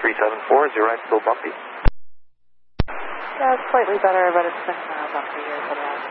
374, is your ride still bumpy? Yeah, it's slightly better, but it's been bumpy here for the last